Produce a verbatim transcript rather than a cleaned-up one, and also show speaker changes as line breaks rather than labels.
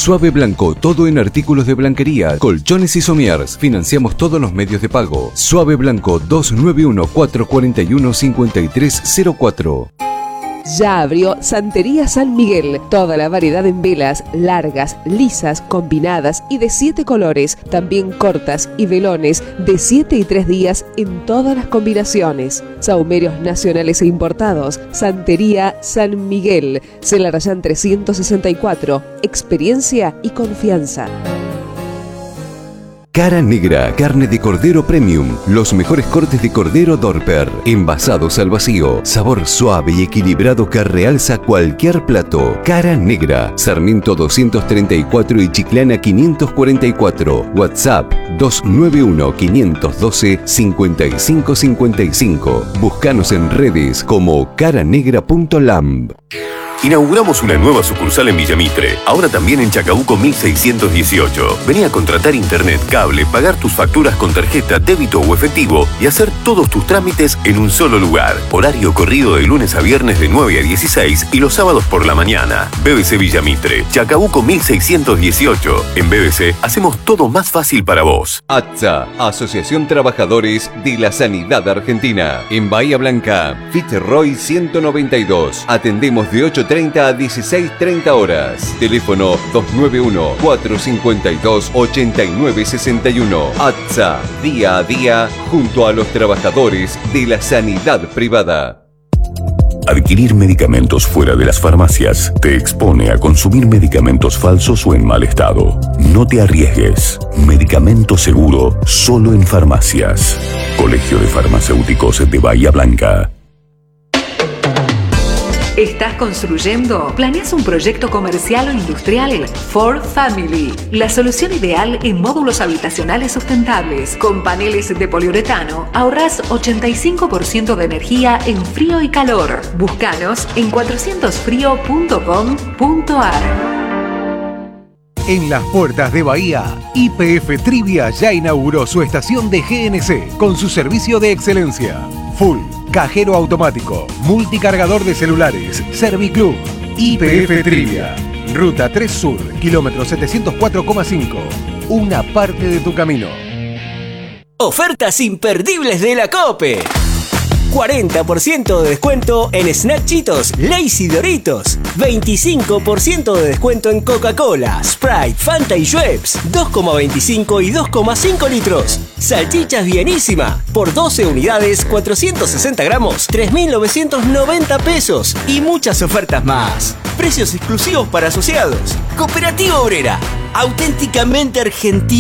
Suave Blanco, todo en artículos de blanquería, colchones y somiers. Financiamos todos los medios de pago. Suave Blanco, dos nueve uno, cuatro cuatro uno, cinco tres cero cuatro.
Ya abrió Santería San Miguel. Toda la variedad en velas, largas, lisas, combinadas y de siete colores. También cortas y velones de siete y tres días en todas las combinaciones. Sahumerios nacionales e importados. Santería San Miguel. Celarayán trescientos sesenta y cuatro. Experiencia y confianza.
Cara Negra, carne de cordero premium, los mejores cortes de cordero Dorper, envasados al vacío, sabor suave y equilibrado que realza cualquier plato. Cara Negra, Sarmiento doscientos treinta y cuatro y Chiclana quinientos cuarenta y cuatro, WhatsApp dos nueve uno, cinco uno dos, cinco cinco cinco cinco. Búscanos en redes como caranegra punto lamb.
Inauguramos una nueva sucursal en Villamitre, ahora también en Chacabuco mil seiscientos dieciocho. Vení a contratar internet, cable, pagar tus facturas con tarjeta, débito o efectivo y hacer todos tus trámites en un solo lugar. Horario corrido de lunes a viernes de nueve a dieciséis y los sábados por la mañana. B B C Villamitre, Chacabuco mil seiscientos dieciocho. En B B C hacemos todo más fácil para vos.
A T S A, Asociación Trabajadores de la Sanidad Argentina. En Bahía Blanca, Fitzroy ciento noventa y dos. Atendemos de ocho treinta a dieciséis treinta horas. Teléfono dos nueve uno, cuatro cinco dos, ocho nueve seis uno. A T S A, día a día, junto a los trabajadores de la sanidad privada.
Adquirir medicamentos fuera de las farmacias te expone a consumir medicamentos falsos o en mal estado. No te arriesgues. Medicamento seguro solo en farmacias. Colegio de Farmacéuticos de Bahía Blanca.
¿Estás construyendo? ¿Planeas un proyecto comercial o industrial? For Family, la solución ideal en módulos habitacionales sustentables. Con paneles de poliuretano, ahorrás ochenta y cinco por ciento de energía en frío y calor. Búscanos en cuatrocientos frío punto com punto ar.
En las puertas de Bahía, Y P F Trivia ya inauguró su estación de G N C con su servicio de excelencia. Full, cajero automático, multicargador de celulares, Serviclub. Y P F Trivia, Ruta tres Sur, kilómetro setecientos cuatro coma cinco. Una parte de tu camino.
Ofertas imperdibles de la COPE. cuarenta por ciento de descuento en Snack Cheetos, Lay's y Doritos. veinticinco por ciento de descuento en Coca-Cola, Sprite, Fanta y Schweppes. dos coma veinticinco y dos coma cinco litros. Salchichas Bienísima. Por doce unidades, cuatrocientos sesenta gramos, tres mil novecientos noventa pesos. Y muchas ofertas más. Precios exclusivos para asociados. Cooperativa Obrera. Auténticamente argentina.